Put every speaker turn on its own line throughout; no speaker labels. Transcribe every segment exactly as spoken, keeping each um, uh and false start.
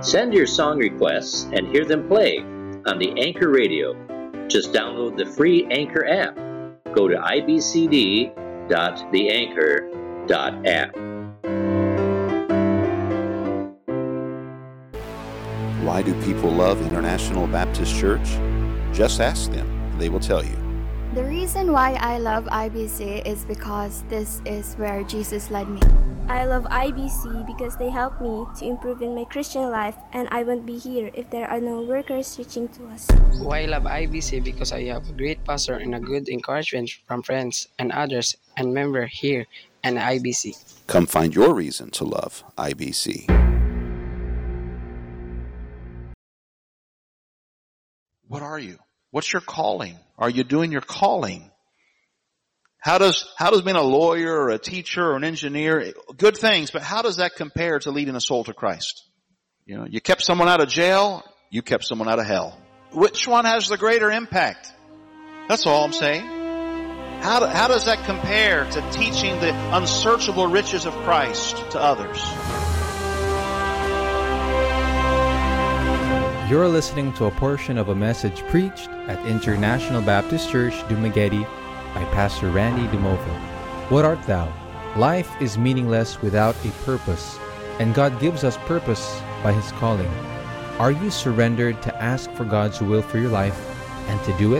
Send your song requests and hear them play on the Anchor Radio. Just download the free Anchor app. Go to i b c d dot the anchor dot app.
Why do people love International Baptist Church? Just ask them. They will tell you.
The reason why I love I B C is because this is where Jesus led me.
I love I B C because they help me to improve in my Christian life, and I won't be here if there are no workers reaching to us.
Why I love I B C? Because I have a great pastor and a good encouragement from friends and others and members here and I B C.
Come find your reason to love I B C. What are you? What's your calling? Are you doing your calling? How does, how does being a lawyer or a teacher or an engineer, good things, but how does that compare to leading a soul to Christ? You know, you kept someone out of jail, you kept someone out of hell. Which one has the greater impact? That's all I'm saying. How, do, how does that compare to teaching the unsearchable riches of Christ to others?
You're listening to a portion of a message preached at International Baptist Church, Dumaguete by Pastor Randy Dumovo. What art thou? Life is meaningless without a purpose, and God gives us purpose by His calling. Are you surrendered to ask for God's will for your life and to do it?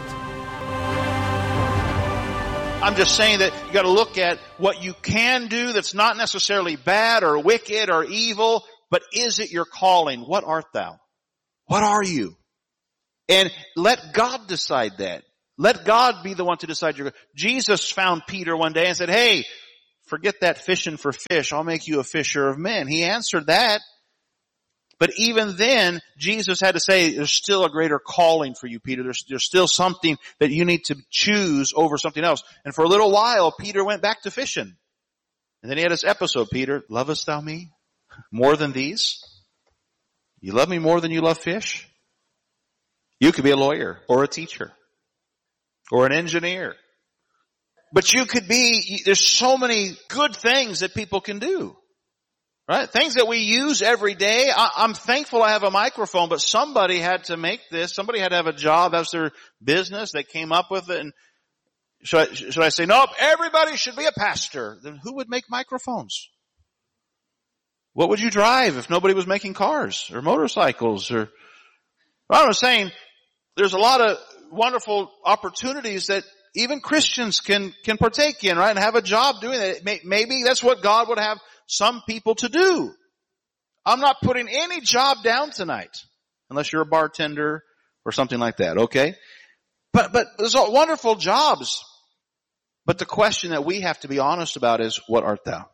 I'm just saying that you got to look at what you can do that's not necessarily bad or wicked or evil, but is it your calling? What art thou? What are you? And let God decide that. Let God be the one to decide. Your Jesus found Peter one day and said, hey, forget that fishing for fish. I'll make you a fisher of men. He answered that. But even then, Jesus had to say, there's still a greater calling for you, Peter. There's, there's still something that you need to choose over something else. And for a little while, Peter went back to fishing. And then he had this episode, Peter, lovest thou me more than these? You love me more than you love fish? You could be a lawyer or a teacher or an engineer. But you could be, there's so many good things that people can do. Right? Things that we use every day. I, I'm thankful I have a microphone, but somebody had to make this. Somebody had to have a job. That's their business. They came up with it. And should I, should I say, nope, everybody should be a pastor? Then who would make microphones? What would you drive if nobody was making cars or motorcycles? Or I was saying, there's a lot of wonderful opportunities that even Christians can can partake in, right? And have a job doing that. Maybe that's what God would have some people to do. I'm not putting any job down tonight, unless you're a bartender or something like that, okay? But but there's all wonderful jobs. But the question that we have to be honest about is, what art thou?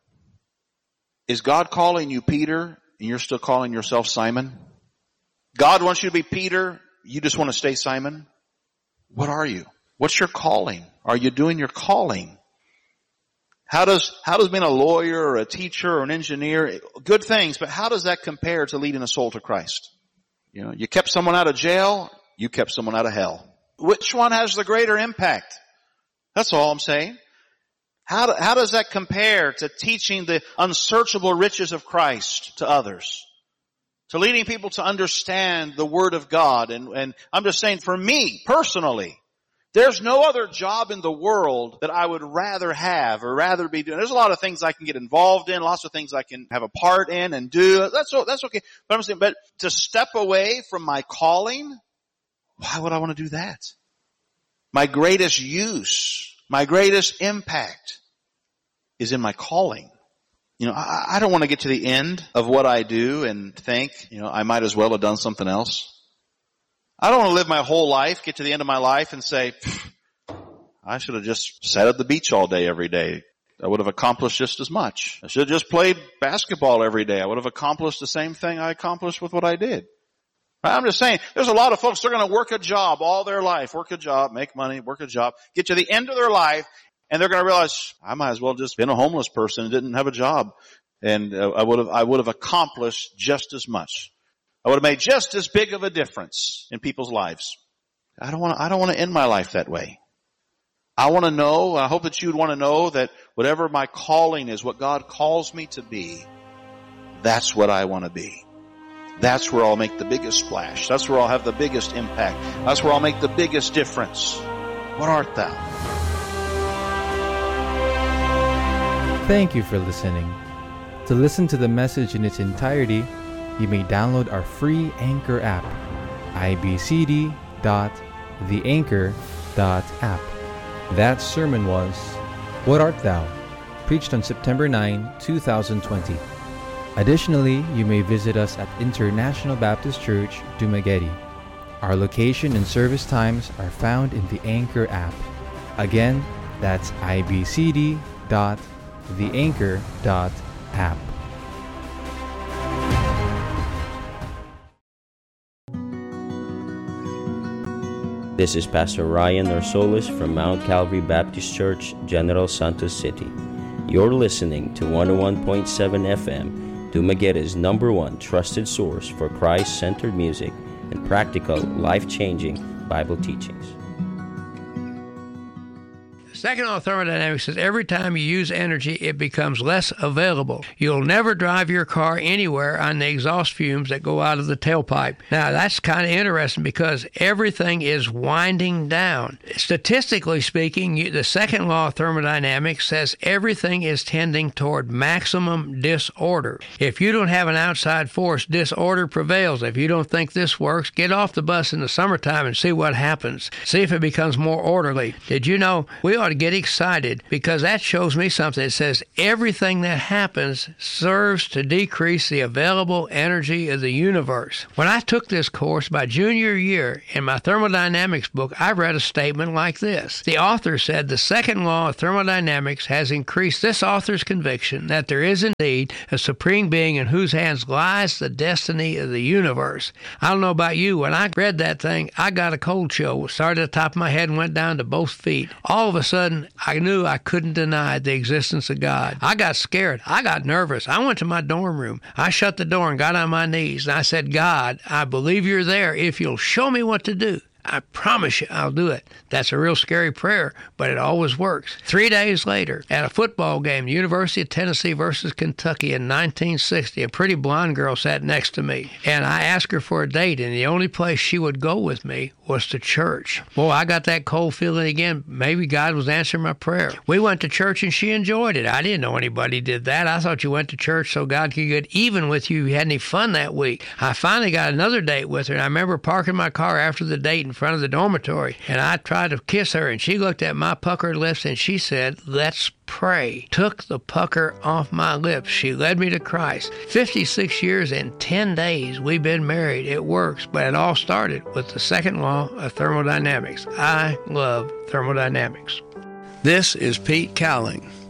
Is God calling you Peter, and you're still calling yourself Simon? God wants you to be Peter, you just want to stay Simon? What are you? What's your calling? Are you doing your calling? How does, how does being a lawyer or a teacher or an engineer, good things, but how does that compare to leading a soul to Christ? You know, you kept someone out of jail, you kept someone out of hell. Which one has the greater impact? That's all I'm saying. How, do, how does that compare to teaching the unsearchable riches of Christ to others? To leading people to understand the Word of God. And, and I'm just saying, for me, personally, there's no other job in the world that I would rather have or rather be doing. There's a lot of things I can get involved in, lots of things I can have a part in and do. That's, that's okay. But I'm saying, but to step away from my calling, why would I want to do that? My greatest use, my greatest impact is in my calling. You know, I, I don't want to get to the end of what I do and think, you know, I might as well have done something else. I don't want to live my whole life, get to the end of my life and say, I should have just sat at the beach all day every day. I would have accomplished just as much. I should have just played basketball every day. I would have accomplished the same thing I accomplished with what I did. I'm just saying, there's a lot of folks, they're going to work a job all their life, work a job, make money, work a job, get to the end of their life, and they're going to realize, I might as well just been a homeless person and didn't have a job. And uh, I would have, I would have accomplished just as much. I would have made just as big of a difference in people's lives. I don't want to, I don't want to end my life that way. I want to know, I hope that you would want to know that whatever my calling is, what God calls me to be, that's what I want to be. That's where I'll make the biggest splash. That's where I'll have the biggest impact. That's where I'll make the biggest difference. What art thou?
Thank you for listening. To listen to the message in its entirety, you may download our free Anchor app, i b c d dot the anchor dot app. That sermon was What Art Thou? Preached on September ninth, twenty twenty. Additionally, you may visit us at International Baptist Church, Dumaguete. Our location and service times are found in the Anchor app. Again, that's i b c d dot the anchor dot app.
This is Pastor Ryan Orsolis from Mount Calvary Baptist Church, General Santos City. You're listening to one oh one point seven F M, Dumaguete's number one trusted source for Christ-centered music and practical, life-changing Bible teachings.
Second law of thermodynamics says every time you use energy, it becomes less available. You'll never drive your car anywhere on the exhaust fumes that go out of the tailpipe. Now, that's kind of interesting because everything is winding down. Statistically speaking, you, the second law of thermodynamics says everything is tending toward maximum disorder. If you don't have an outside force, disorder prevails. If you don't think this works, get off the bus in the summertime and see what happens. See if it becomes more orderly. Did you know we ought to get excited because that shows me something. It says everything that happens serves to decrease the available energy of the universe. When I took this course my junior year in my thermodynamics book, I read a statement like this. The author said the second law of thermodynamics has increased this author's conviction that there is indeed a supreme being in whose hands lies the destiny of the universe. I don't know about you, when I read that thing, I got a cold chill. Started at the top of my head and went down to both feet. All of a sudden, I knew I couldn't deny the existence of God. I got scared. I got nervous. I went to my dorm room. I shut the door and got on my knees. And I said, God, I believe you're there if you'll show me what to do. I promise you I'll do it. That's a real scary prayer, but it always works. Three days later, at a football game, University of Tennessee versus Kentucky in nineteen sixty, a pretty blonde girl sat next to me, and I asked her for a date, and the only place she would go with me was to church. Boy, I got that cold feeling again. Maybe God was answering my prayer. We went to church, and she enjoyed it. I didn't know anybody did that. I thought you went to church so God could get even with you. You had any fun that week. I finally got another date with her, and I remember parking my car after the date in front of the dormitory, and I tried to kiss her, and she looked at my puckered lips, and she said, let's pray. Took the pucker off my lips. She led me to Christ. fifty-six years and ten days we've been married. It works, but it all started with the second law of thermodynamics. I love thermodynamics. This is Pete Cowling.